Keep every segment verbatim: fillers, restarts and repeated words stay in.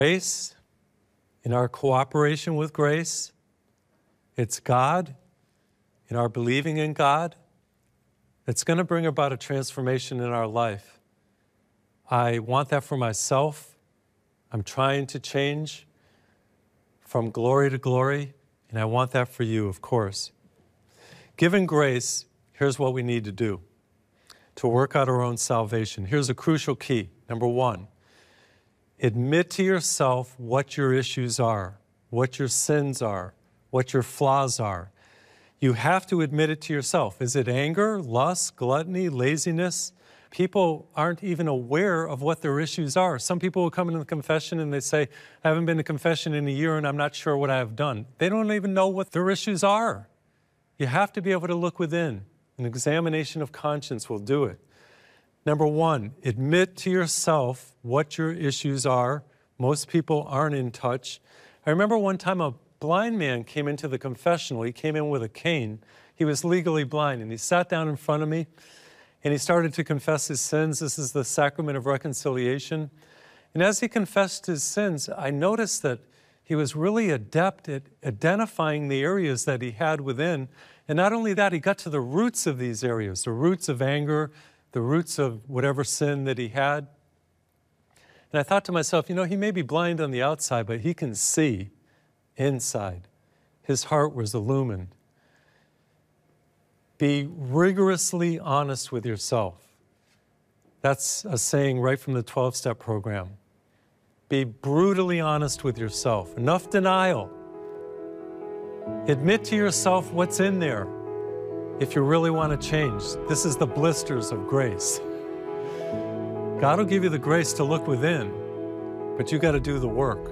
Grace, in our cooperation with grace, it's God, in our believing in God, that's going to bring about a transformation in our life. I want that for myself. I'm trying to change from glory to glory, and I want that for you, of course. Given grace, here's what we need to do to work out our own salvation. Here's a crucial key. Number one, admit to yourself what your issues are, what your sins are, what your flaws are. You have to admit it to yourself. Is it anger, lust, gluttony, laziness? People aren't even aware of what their issues are. Some people will come into the confession and they say, I haven't been to confession in a year and I'm not sure what I have done. They don't even know what their issues are. You have to be able to look within. An examination of conscience will do it. Number one, admit to yourself what your issues are. Most people aren't in touch. I remember one time a blind man came into the confessional. He came in with a cane. He was legally blind, and he sat down in front of me, and he started to confess his sins. This is the sacrament of reconciliation. And as he confessed his sins, I noticed that he was really adept at identifying the areas that he had within. And not only that, he got to the roots of these areas, the roots of anger, the roots of whatever sin that he had. And I thought to myself, you know, he may be blind on the outside, but he can see inside. His heart was illumined. Be rigorously honest with yourself. That's a saying right from the twelve-step program. Be brutally honest with yourself. Enough denial. Admit to yourself what's in there if you really want to change. This is the blisters of grace. God will give you the grace to look within, but you got to do the work.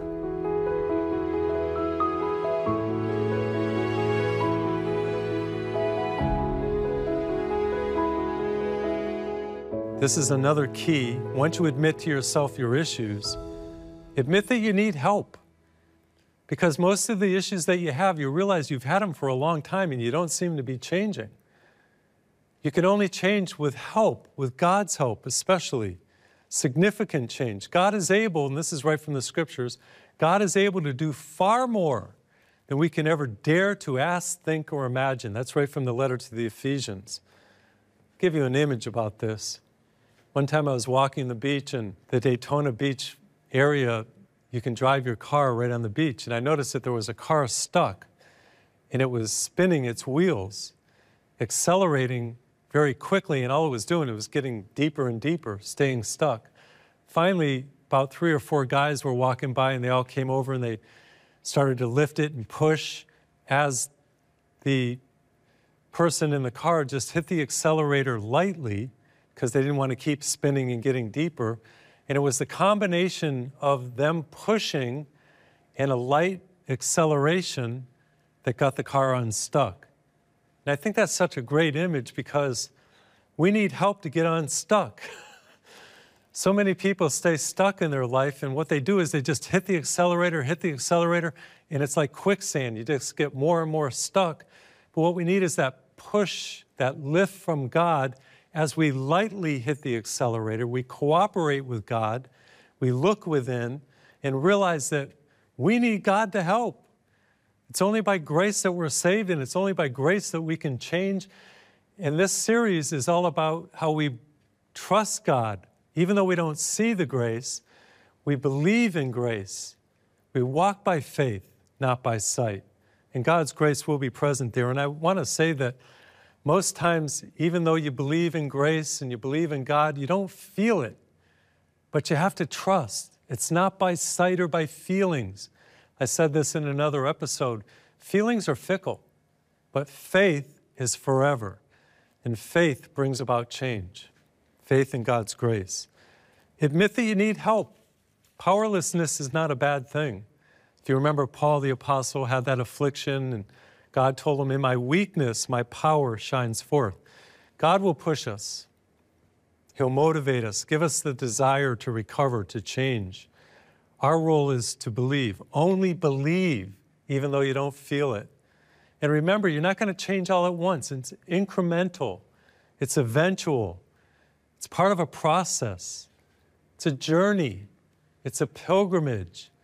This is another key. Once you admit to yourself your issues, admit that you need help. Because most of the issues that you have, you realize you've had them for a long time and you don't seem to be changing. You can only change with help, with God's help especially. Significant change. God is able, and this is right from the scriptures, God is able to do far more than we can ever dare to ask, think, or imagine. That's right from the letter to the Ephesians. I'll give you an image about this. One time I was walking the beach in the Daytona Beach area. You can drive your car right on the beach. And I noticed that there was a car stuck, and it was spinning its wheels, accelerating very quickly, and all it was doing, it was getting deeper and deeper, staying stuck. Finally, about three or four guys were walking by, and they all came over, and they started to lift it and push as the person in the car just hit the accelerator lightly because they didn't want to keep spinning and getting deeper. And it was the combination of them pushing and a light acceleration that got the car unstuck. And I think that's such a great image because we need help to get unstuck. So many people stay stuck in their life, and what they do is they just hit the accelerator, hit the accelerator, and it's like quicksand. You just get more and more stuck. But what we need is that push, that lift from God. As we lightly hit the accelerator, we cooperate with God, we look within, and realize that we need God to help. It's only by grace that we're saved, and it's only by grace that we can change. And this series is all about how we trust God. Even though we don't see the grace, we believe in grace. We walk by faith, not by sight. And God's grace will be present there. And I want to say that most times, even though you believe in grace and you believe in God, you don't feel it. But you have to trust. It's not by sight or by feelings. I said this in another episode. Feelings are fickle, but faith is forever. And faith brings about change. Faith in God's grace. Admit that you need help. Powerlessness is not a bad thing. If you remember, Paul the Apostle had that affliction, and God told him, in my weakness, my power shines forth. God will push us. He'll motivate us, give us the desire to recover, to change. Our role is to believe. Only believe, even though you don't feel it. And remember, you're not going to change all at once. It's incremental. It's eventual. It's part of a process. It's a journey. It's a pilgrimage.